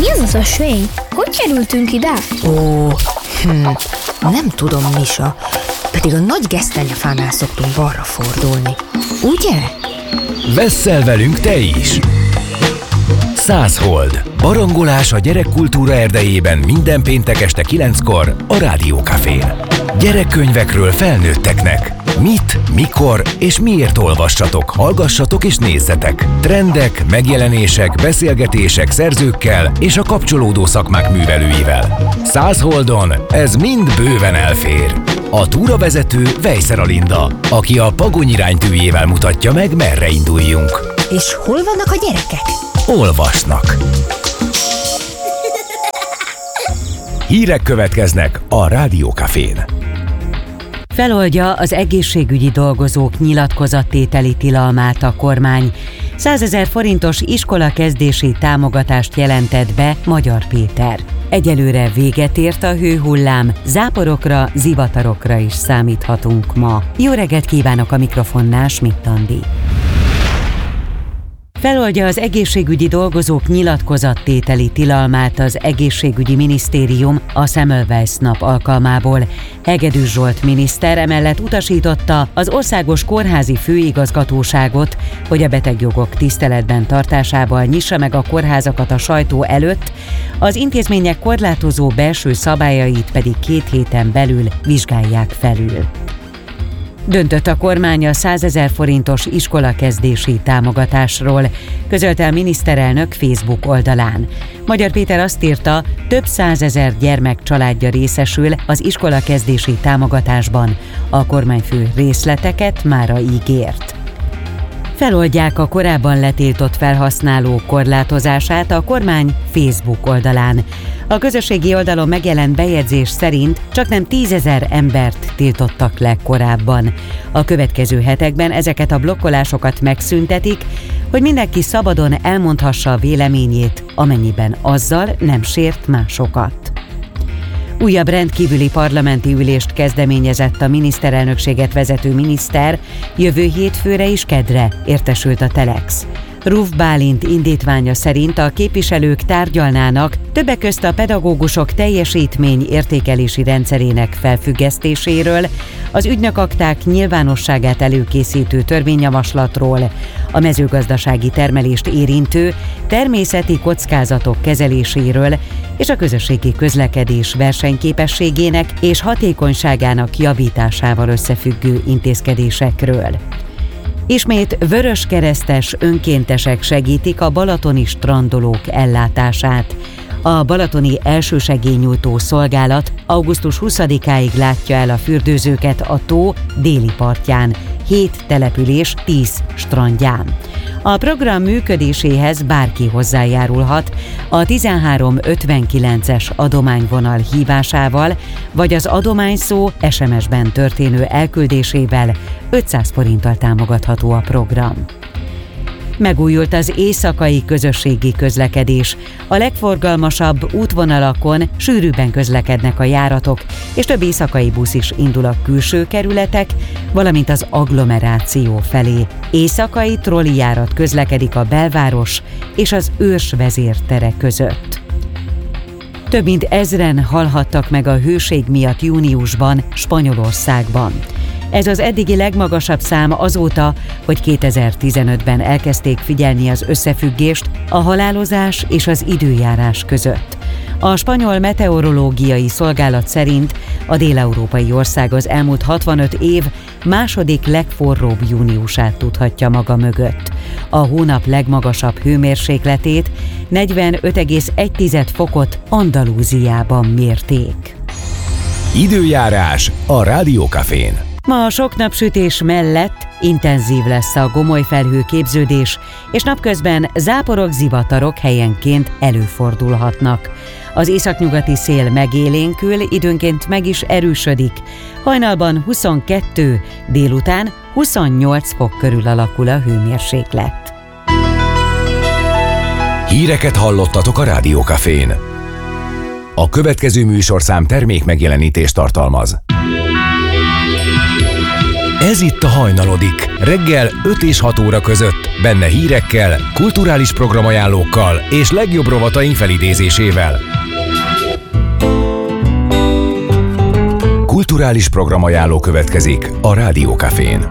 Mi az a svény? Hogy kerültünk ide? Nem tudom, Misa. Pedig a nagy gesztenyefánál szoktunk balra fordulni. Ugye? Vesszel velünk te is! 100 hold. Barangolás a gyerekkultúra erdejében minden péntek este 9-kor a Rádió Cafén. Gyerekkönyvekről felnőtteknek. Mit, mikor és miért olvassatok, hallgassatok és nézzetek. Trendek, megjelenések, beszélgetések szerzőkkel és a kapcsolódó szakmák művelőivel. 100 holdon ez mind bőven elfér. A túravezető Vejszer Alinda, aki a Pagony iránytűjével mutatja meg, merre induljunk. És hol vannak a gyerekek? Olvasnak. Hírek következnek a Rádió Cafén. Feloldja az egészségügyi dolgozók nyilatkozattételi tilalmát a kormány. 100 000 forintos iskolakezdési támogatást jelentett be Magyar Péter. Egyelőre véget ért a hőhullám, záporokra, zivatarokra is számíthatunk ma. Jó reggelt kívánok, a mikrofonnál Schmidt Andi. Feloldja az egészségügyi dolgozók nyilatkozattételi tilalmát az egészségügyi minisztérium a Semmelweis nap alkalmából. Hegedűs Zsolt miniszter emellett utasította az Országos Kórházi Főigazgatóságot, hogy a betegjogok tiszteletben tartásával nyissa meg a kórházakat a sajtó előtt, az intézmények korlátozó belső szabályait pedig 2 héten belül vizsgálják felül. Döntött a kormány a 100 000 forintos iskolakezdési támogatásról, közölte a miniszterelnök Facebook oldalán. Magyar Péter azt írta, több 100 000 gyermek családja részesül az iskolakezdési támogatásban. A kormányfő részleteket mára ígért. Feloldják a korábban letiltott felhasználók korlátozását a kormány Facebook oldalán. A közösségi oldalon megjelent bejegyzés szerint csaknem 10 000 embert tiltottak le korábban. A következő hetekben ezeket a blokkolásokat megszüntetik, hogy mindenki szabadon elmondhassa a véleményét, amennyiben azzal nem sért másokat. Újabb rendkívüli parlamenti ülést kezdeményezett a miniszterelnökséget vezető miniszter, jövő hétfőre és keddre értesült a Telex. Ruf Bálint indítványa szerint a képviselők tárgyalnának többek közt a pedagógusok teljesítmény értékelési rendszerének felfüggesztéséről, az ügynökakták nyilvánosságát előkészítő törvényjavaslatról, a mezőgazdasági termelést érintő természeti kockázatok kezeléséről és a közösségi közlekedés versenyképességének és hatékonyságának javításával összefüggő intézkedésekről. Ismét vöröskeresztes önkéntesek segítik a balatoni strandolók ellátását. A balatoni elsősegélynyújtó szolgálat augusztus 20-áig látja el a fürdőzőket a tó déli partján, 7 település 10 strandján. A program működéséhez bárki hozzájárulhat a 1359-es adományvonal hívásával, vagy az adományszó SMS-ben történő elküldésével. 500 forinttal támogatható a program. Megújult az éjszakai közösségi közlekedés. A legforgalmasabb útvonalakon sűrűbben közlekednek a járatok, és több éjszakai busz is indul a külső kerületek, valamint az agglomeráció felé. Éjszakai trollijárat közlekedik a belváros és az Őrs vezértere között. Több mint 1000-en halhattak meg a hőség miatt júniusban Spanyolországban. Ez az eddigi legmagasabb szám azóta, hogy 2015-ben elkezdték figyelni az összefüggést a halálozás és az időjárás között. A spanyol meteorológiai szolgálat szerint a dél-európai ország az elmúlt 65 év második legforróbb júniusát tudhatja maga mögött. A hónap legmagasabb hőmérsékletét 45,1 fokot Andalúziában mérték. Időjárás a Rádió Cafén. Ma a sok napsütés mellett intenzív lesz a gomoly felhőképződés, és napközben záporok, zivatarok helyenként előfordulhatnak. Az északnyugati szél megélénkül, időnként meg is erősödik. Hajnalban 22, délután 28 fok körül alakul a hőmérséklet. Híreket hallottatok a Rádió Cafén. A következő műsorszám termék megjelenítést tartalmaz. Ez itt a Hajnalodik. Reggel 5 és 6 óra között. Benne hírekkel, kulturális programajánlókkal és legjobb rovataink felidézésével. Kulturális programajánló következik a Rádió Cafén.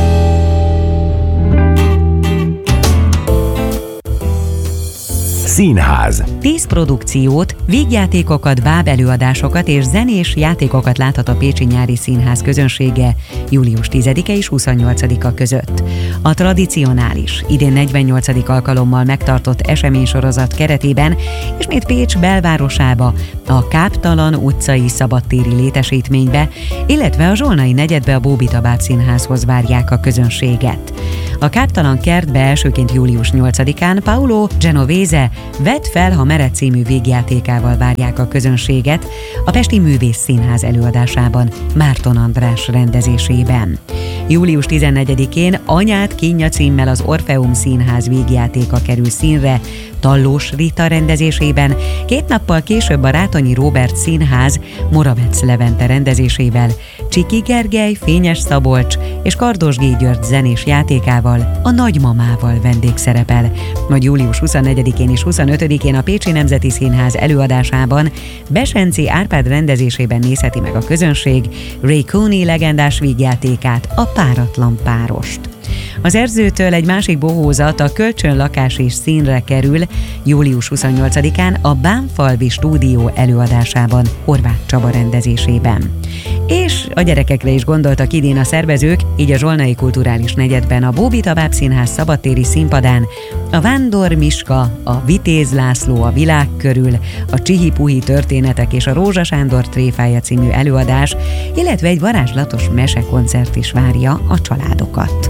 Színház. 10 produkciót, vígjátékokat, bábelőadásokat és zenés játékokat láthat a Pécsi Nyári Színház közönsége július 10-e és 28-a között. A tradicionális, idén 48. alkalommal megtartott eseménysorozat keretében ismét Pécs belvárosába, a Káptalan utcai szabadtéri létesítménybe, illetve a Zsolnai negyedbe a Bóbita Bábszínházhoz várják a közönséget. A Káptalan kertbe elsőként július 8-án Paolo Genovese Vedd fel, ha mered című végjátékával várják a közönséget a Pesti Művész Színház előadásában Márton András rendezésében. Július 14-én Anyád kínja címmel az Orfeum Színház végjátéka kerül színre Tallós Rita rendezésében, 2 nappal később a Rátonyi Róbert Színház Moravec Levente rendezésével, Csiki Gergely, Fényes Szabolcs és Kardos G. György zenés játékával, a Nagymamával vendégszerepel. Majd július 24-én és 25-én a Pécsi Nemzeti Színház előadásában Besenci Árpád rendezésében nézheti meg a közönség Ray Cooney legendás vígjátékát, a Páratlan párost. Az Erzőtől egy másik bohózat, a Kölcsönlakás és színre kerül július 28-án a Bánfalvi stúdió előadásában Horváth Csaba rendezésében. És a gyerekekre is gondoltak idén a szervezők, így a Zsolnai Kulturális Negyedben a Bóbita Bábszínház szabadtéri színpadán a Vándor Miska, a Vitéz László a világ körül, a Csihi-Puhi történetek és a Rózsa Sándor tréfája című előadás, illetve egy varázslatos mesekoncert is várja a családokat.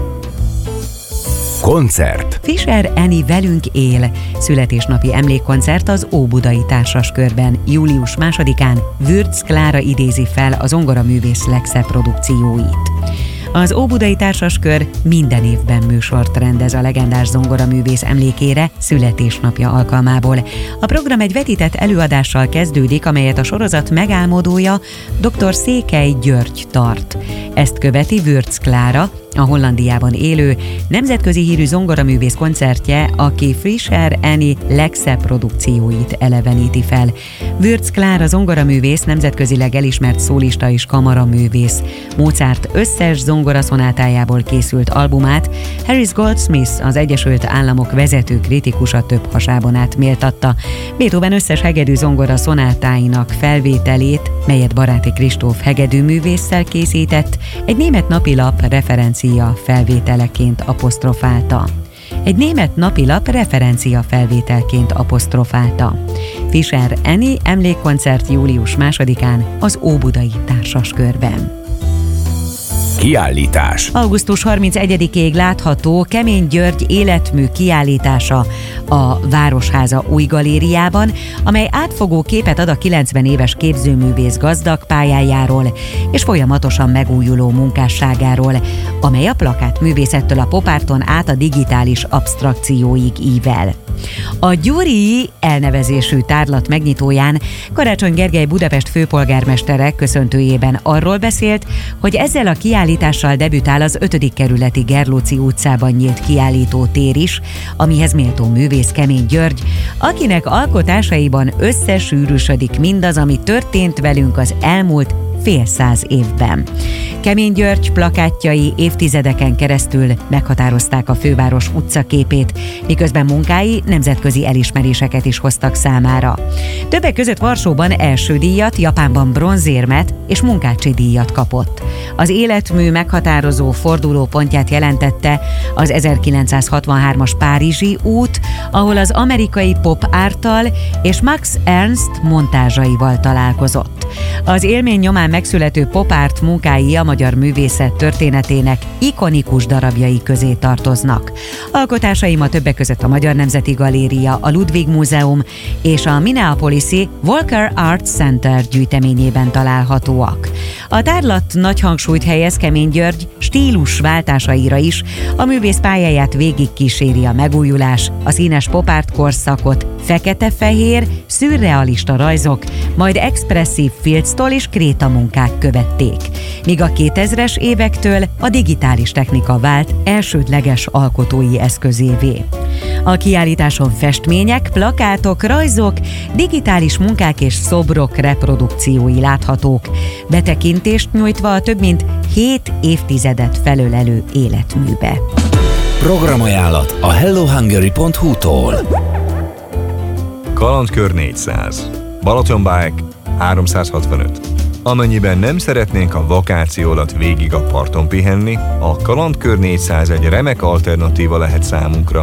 Koncert. Fischer Eni Velünk él születésnapi emlékkoncert az Óbudai Társaskörben július 2-án Würz Klára idézi fel a zongoraművész legszebb produkcióit. Az Óbudai Társaskör minden évben műsort rendez a legendás zongoraművész emlékére születésnapja alkalmából. A program egy vetített előadással kezdődik, amelyet a sorozat megálmodója dr. Székely György tart. Ezt követi Würz Klára, a Hollandiában élő, nemzetközi hírű zongoraművész koncertje, aki Fischer Eni legszebb produkcióit eleveníti fel. Würz Klára zongoraművész, nemzetközileg elismert szólista és kamaraművész. Mozart összes zongoraszonátájából készült albumát Harris Goldsmith, az Egyesült Államok vezető kritikusa több hasában át méltatta. Beethoven összes hegedű zongora szonátáinak felvételét, melyet Baráti Kristóf hegedűművésszel készített, egy német napilap referencia felvételeként apostrofálta. Fischer Eni emlékkoncert július 2-án az Óbudai Társaskörben. Kiállítás. Augusztus 31-ig látható Kemény György életmű kiállítása a Városháza új galériában, amely átfogó képet ad a 90 éves képzőművész gazdag pályájáról és folyamatosan megújuló munkásságáról, amely a plakátművészettől a popárton át a digitális absztrakcióig ível. A Gyuri elnevezésű tárlat megnyitóján Karácsony Gergely Budapest főpolgármestere köszöntőjében arról beszélt, hogy ezzel a kiállítással debütál az 5. kerületi Gerlóci utcában nyílt kiállítótér is, amihez méltó művész Kemény György, akinek alkotásaiban összesűrűsödik mindaz, ami történt velünk az elmúlt fél száz évben. Kemény György plakátjai évtizedeken keresztül meghatározták a főváros utcaképét, miközben munkái nemzetközi elismeréseket is hoztak számára. Többek között Varsóban első díjat, Japánban bronzérmet és munkácsi díjat kapott. Az életmű meghatározó fordulópontját jelentette az 1963-as Párizsi út, ahol az amerikai pop árttal és Max Ernst montázsaival találkozott. Az élmény nyomán megszülető pop árt munkái a magyar művészet történetének ikonikus darabjai közé tartoznak. Alkotásai ma többek között a Magyar Nemzeti Galéria, a Ludwig Múzeum és a Minneapolisi Walker Art Center gyűjteményében találhatóak. A tárlat nagy hangsúlyt helyez Kemény György stílusváltásaira is, a művész pályáját végigkíséri a megújulás, a színes pop art korszakot fekete-fehér, szürrealista rajzok, majd expresszív filctól és krétamunkák követték, míg a 2000-es évektől a digitális technika vált elsődleges alkotói eszközévé. A kiállításon festmények, plakátok, rajzok, digitális munkák és szobrok reprodukciói láthatók, betekintést nyújtva a több mint 7 évtizedet felölelő életműbe. Programajánlat a hellohungary.hu-tól. Kalandkör 400, Balatonbike 365. Amennyiben nem szeretnénk a vakáció alatt végig a parton pihenni, a Kalandkör 400 egy remek alternatíva lehet számunkra.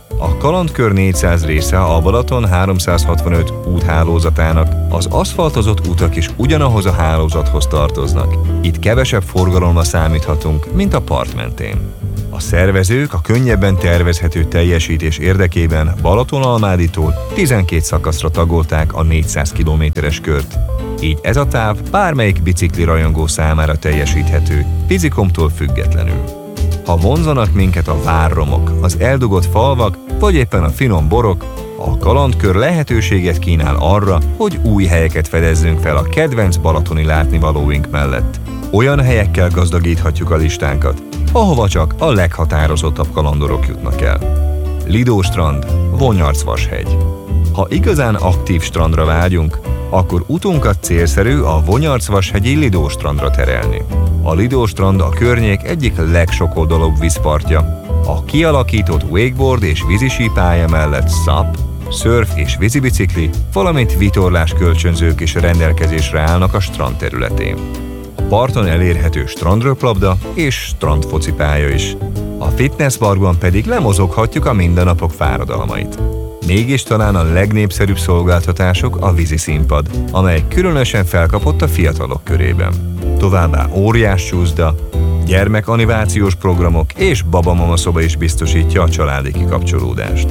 A Kalandkör 400 része a Balaton 365 úthálózatának, az aszfaltozott utak is ugyanahoz a hálózathoz tartoznak. Itt kevesebb forgalomra számíthatunk, mint a part mentén. A szervezők a könnyebben tervezhető teljesítés érdekében Balatonalmáditól 12 szakaszra tagolták a 400 kilométeres kört. Így ez a táv bármelyik bicikli rajongó számára teljesíthető, fizikumtól függetlenül. Ha vonzanak minket a várromok, az eldugott falvak, vagy éppen a finom borok, a Kalandkör lehetőséget kínál arra, hogy új helyeket fedezzünk fel a kedvenc balatoni látnivalóink mellett. Olyan helyekkel gazdagíthatjuk a listánkat, ahova csak a leghatározottabb kalandorok jutnak el. Lidó strand, Vonyarcvashegy. Ha igazán aktív strandra vágyunk, akkor utunkat célszerű a Vonyarcvashegyi Lidó strandra terelni. A Lidó strand a környék egyik legsokoldalúbb vízpartja. A kialakított wakeboard és vízisípálya mellett SUP, szörf és vízibicikli, valamint vitorlás kölcsönzők is rendelkezésre állnak a strand területén. A parton elérhető strandröplabda és strandfocipálya is. A fitnessparkban pedig lemozoghatjuk a mindennapok fáradalmait. Mégis talán a legnépszerűbb szolgáltatásuk a víziszínpad, amely különösen felkapott a fiatalok körében. Továbbá óriás csúszda, gyermekanimációs programok és babamama szoba is biztosítja a családi kikapcsolódást.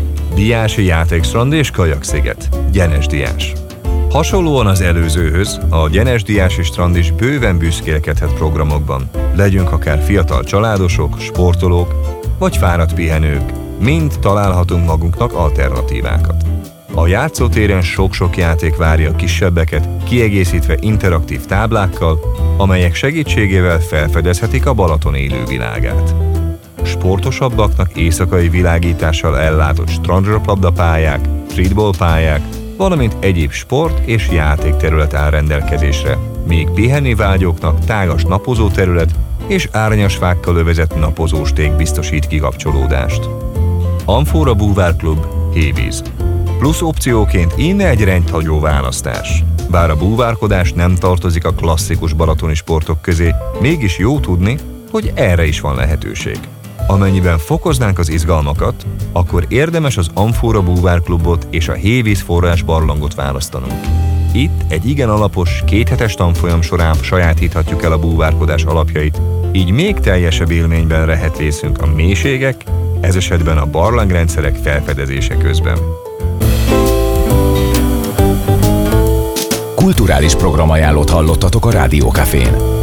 Diási játékstrand és kajaksziget, Gyenes Diás. Hasonlóan az előzőhöz, a Gyenes Diási strand is bőven büszkélkedhet programokban. Legyünk akár fiatal családosok, sportolók vagy fáradt pihenők, mind találhatunk magunknak alternatívákat. A játszótéren sok-sok játék várja a kisebbeket, kiegészítve interaktív táblákkal, amelyek segítségével felfedezhetik a Balaton élővilágát. Sportosabbaknak éjszakai világítással ellátott strandröplabdapályák, streetballpályák, valamint egyéb sport- és játékterület áll rendelkezésre, míg pihenni vágyóknak tágas napozóterület és árnyasfákkal övezett napozósték biztosít kikapcsolódást. Amfora Búvár Klub, Hévíz. Plusz opcióként innen egy rendhagyó választás. Bár a búvárkodás nem tartozik a klasszikus balatoni sportok közé, mégis jó tudni, hogy erre is van lehetőség. Amennyiben fokoznánk az izgalmakat, akkor érdemes az Amfora Búvár Klubot és a Hévíz forrás barlangot választanunk. Itt egy igen alapos, 2 hetes tanfolyam során sajátíthatjuk el a búvárkodás alapjait, így még teljesebb élményben vehet részünk a mélységek, ez esetben a barlangrendszerek felfedezése közben. Kulturális programajánlót hallottatok a Rádió Cafén.